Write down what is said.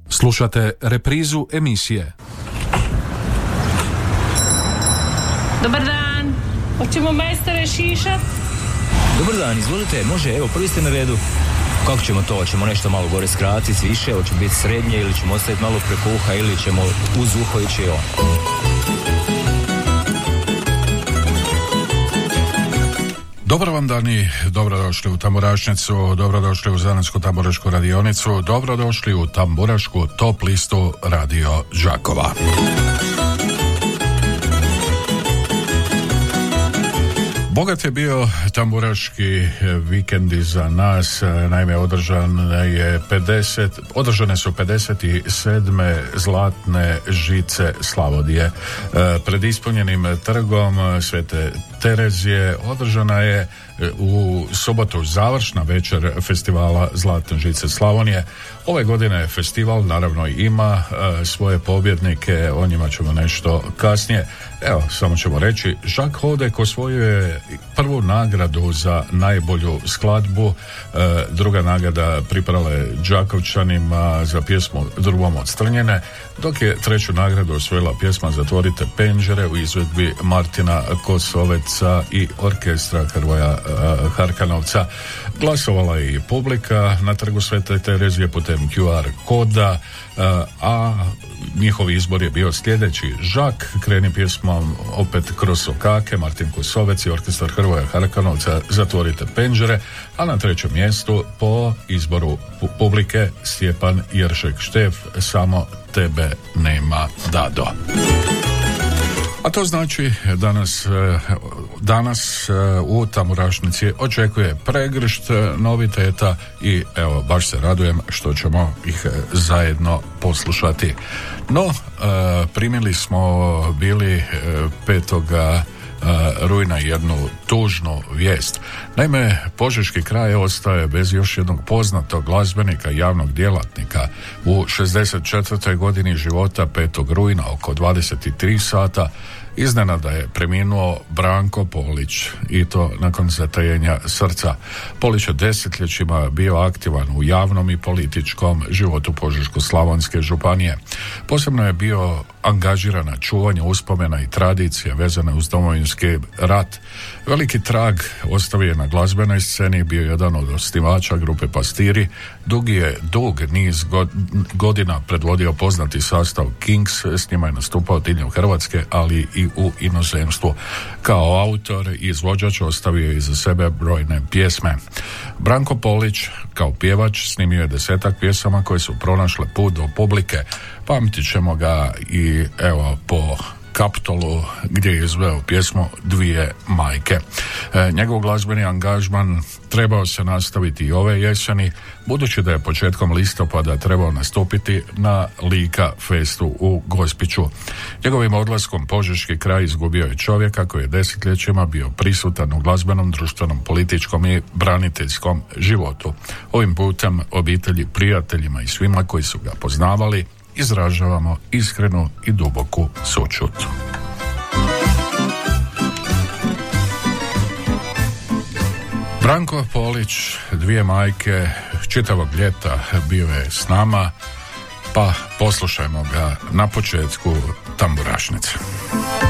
Slušate reprizu emisije. Dobar dan, hoćemo majstore šišat? Dobar dan, izvolite, može, evo, prvi ste na redu. Kako ćemo to? Hoćemo nešto malo gore skratiti, više, hoće biti srednje ili ćemo ostaviti malo preko uha ili ćemo uz uho ići on? Dobar vam dani, dobrodošli u Tamburašnicu, dobrodošli u Zanatsku tamburašku radionicu, dobrodošli u Tamburašku top listu Radio Đakova. Bogat je bio tamburaški vikend iza nas, naime održane su 57. zlatne žice Slavodije. Pred ispunjenim trgom Svete Terezije održana je u subotu završna večer festivala Zlatne žice Slavonije. Ove godine festival naravno ima svoje pobjednike, o njima ćemo nešto kasnije. Evo, samo ćemo reći, Jacques Hodek osvojio prvu nagradu za najbolju skladbu, druga nagrada pripala je Đakovčanima za pjesmu Drvom od strnjene, dok je treću nagradu osvojila pjesma Zatvorite penđere u izvedbi Martina Kosoveca i orkestra Hrvoja Harkanovca. Glasovala je i publika na trgu Svete Terezije putem QR koda, a njihov izbor je bio sljedeći: Žak kreni pjesmom opet Kroz sokake, Martin Kosovec i orkestar Hrvoja Harkanovca Zatvorite penđere, a na trećem mjestu po izboru publike Stjepan Jeršek Štef Samo tebe nema Dado. A to znači danas u Tamburašnici očekuje pregršt noviteta i evo, baš se radujem što ćemo ih zajedno poslušati. No, primili smo bili 5. rujna jednu tužnu vijest. Naime, Požeški kraj ostaje bez još jednog poznatog glazbenika, javnog djelatnika. U 64. godini života 5. rujna oko 23 sata iznenada je preminuo Branko Polić, i to nakon zatajenja srca. Polić je desetljećima bio aktivan u javnom i političkom životu Požeško-slavonske županije. Posebno je bio angažiran na čuvanju uspomena i tradicije vezane uz Domovinski rat. Veliki trag ostavio je na glazbenoj sceni, bio jedan od osnivača grupe Pastiri, dug niz godina predvodio poznati sastav Kings, s njima je nastupao diljem Hrvatske, ali i u inozemstvu. Kao autor i izvođač ostavio je iza sebe brojne pjesme. Branko Polić kao pjevač snimio je 10 pjesama koje su pronašle put do publike. Pamtit ćemo ga i evo po Kaptolu gdje je izveo pjesmu Dvije majke. Njegov glazbeni angažman trebao se nastaviti i ove jeseni, budući da je početkom listopada trebao nastupiti na Lika festu u Gospiću. Njegovim odlaskom Požeški kraj izgubio je čovjeka koji je desetljećima bio prisutan u glazbenom, društvenom, političkom i braniteljskom životu. Ovim putem obitelji, prijateljima i svima koji su ga poznavali izražavamo iskrenu i duboku sućut. Branko Polić, Dvije majke, čitavog ljeta bio je s nama, pa poslušajmo ga na početku Tamburašnice.